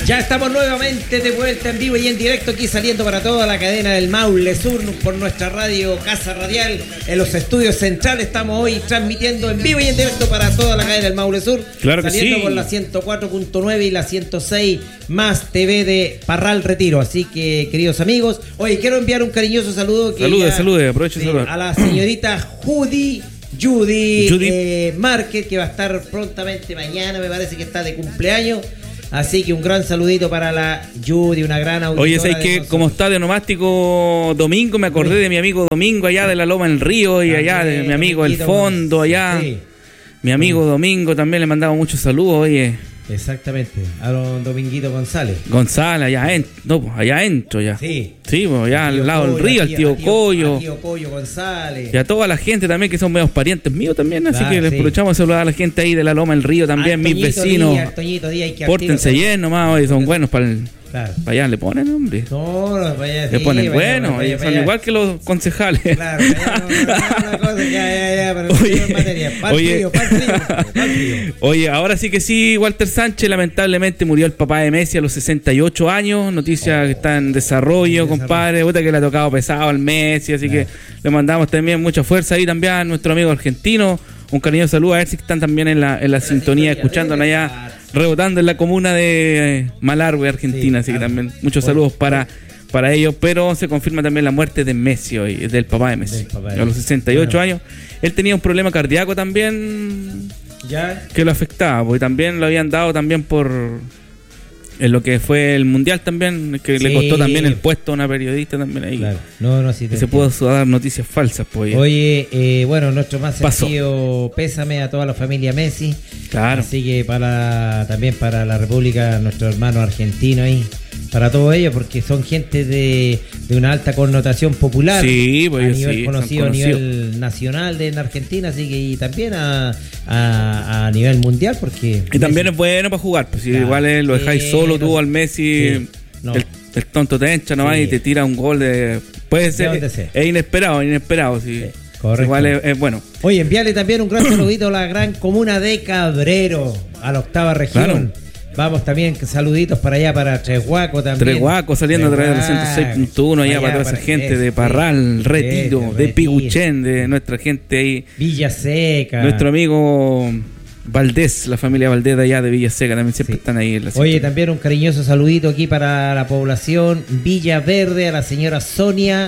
Ya estamos nuevamente de vuelta en vivo y en directo aquí saliendo para toda la cadena del Maule Sur por nuestra radio Casa Radial en los estudios centrales. Estamos hoy transmitiendo en vivo y en directo para toda la cadena del Maule Sur. Claro que saliendo sí. por la 104.9 y la 106 más TV de Parral Retiro. Así que, queridos amigos, oye, quiero enviar un cariñoso saludo. Salude, aprovecho de saludar. A la señorita Judy Márquez, que va a estar prontamente mañana, me parece que está de cumpleaños. Así que un gran saludito para la Judy, una gran auditora. Oye, ¿sabes qué? Como está de onomástico Domingo, me acordé de mi amigo Domingo allá de la Loma del Río y allá de mi amigo El Fondo allá. Sí. Mi amigo Domingo también le mandaba muchos saludos, oye. Exactamente, a don Dominguito González, allá entro ya. Sí, pues allá al lado del río, al tío Coyo. Al tío Coyo González. Y a toda la gente también que son medios parientes míos también, así que les aprovechamos a saludar a la gente ahí de la Loma del Río también, mis vecinos. Pórtense bien nomás, hoy son buenos para el... Claro. Para allá le ponen, hombre. No, para allá le ponen bueno, son igual que los concejales. Claro, una cosa, ya, pero oye, materia. Oye, ahora sí que sí, Walter Sánchez, lamentablemente murió el papá de Messi a los 68 años. Noticia que está en desarrollo, compadre. Puta que le ha tocado pesado al Messi, así que le mandamos también mucha fuerza ahí también a nuestro amigo argentino. Un cariñoso saludo a ver si están también en la sintonía, escuchándonos allá, rebotando en la comuna de Malargüe, Argentina. Así que también muchos saludos para ellos. Pero se confirma también la muerte de Messi hoy, del papá de Messi. A los 68 años. Él tenía un problema cardíaco también, que lo afectaba, porque también lo habían dado también por... En lo que fue el mundial también, que le costó también el puesto a una periodista también ahí. Claro. Sí, que se pudo dar noticias falsas, pues. Oye, nuestro más sentido pésame a toda la familia Messi. Claro. Así que también para la República, nuestro hermano argentino ahí, para todos ellos, porque son gente de una alta connotación popular. Sí, pues a nivel conocido a nivel nacional en Argentina, así que y también a nivel mundial, porque... Y también es bueno para jugar, pues si igual lo dejáis solo tú al Messi, el tonto te encha nomás y te tira un gol de... Puede ser, es inesperado, sí. Correcto. Igual es bueno. Oye, enviarle también un gran saludito a la gran comuna de Cabrero, a la 8ª región. Claro. Vamos también, saluditos para allá, para Trehuaco también. Trehuaco saliendo a través del 106.1 allá para toda esa gente de Parral, Retiro, de Piguchén, de nuestra gente ahí. Villaseca. Nuestro amigo Valdés, la familia Valdés de allá de Villaseca, también siempre están ahí en la Oye, también un cariñoso saludito aquí para la población Villaverde, a la señora Sonia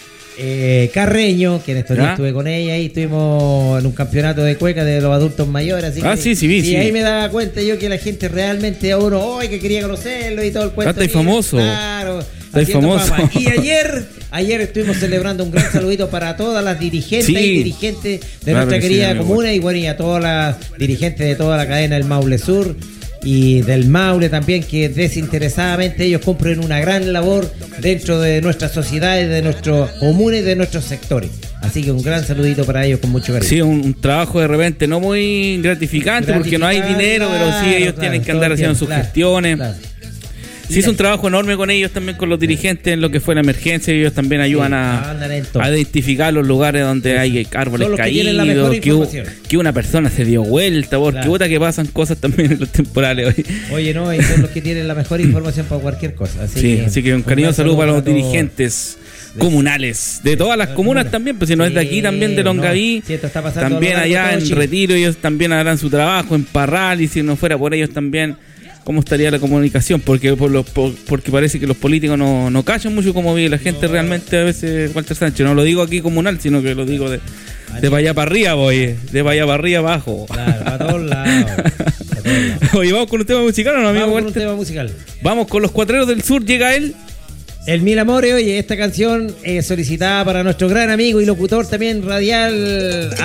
Carreño, que en estos días estuve con ella y estuvimos en un campeonato de cueca de los adultos mayores. Así sí. Ahí me daba cuenta yo que la gente realmente a uno, que quería conocerlo y todo el cuento. Está famoso. Claro. Está famoso. Fama. Y ayer estuvimos celebrando un gran saludito para todas las dirigentes y dirigentes de nuestra querida comuna y a todas las dirigentes de toda la cadena del Maule Sur. Y del Maule también, que desinteresadamente ellos cumplen una gran labor dentro de nuestras sociedades, de nuestros comunes y de nuestros sectores. Así que un gran saludito para ellos con mucho cariño. Sí, un trabajo de repente no muy gratificante porque no hay dinero, pero sí ellos tienen que andar haciendo sus gestiones. Claro. Sí, es un trabajo enorme con ellos también, con los dirigentes en lo que fue la emergencia. Ellos también ayudan a identificar los lugares donde hay árboles caídos, que una persona se dio vuelta, porque puta que pasan cosas también en los temporales hoy. Oye, y son los que tienen la mejor información para cualquier cosa. Así que un cariñoso saludo para los dirigentes comunales de todas las comunas también, pues si no es de aquí también de Longaví, también allá en Retiro ellos también harán su trabajo, en Parral, y si no fuera por ellos también, ¿cómo estaría la comunicación? Porque parece que los políticos no callan mucho como vive la gente realmente a veces, Walter Sánchez. No lo digo aquí comunal, sino que lo digo de para allá para arriba, de para allá para arriba abajo. Claro, para todos lados. Oye, ¿vamos con un tema musical o no, amigo? Vamos con un tema musical. Vamos con los Cuatreros del Sur, llega él. El Mil Amores. Oye, esta canción solicitada para nuestro gran amigo y locutor también radial,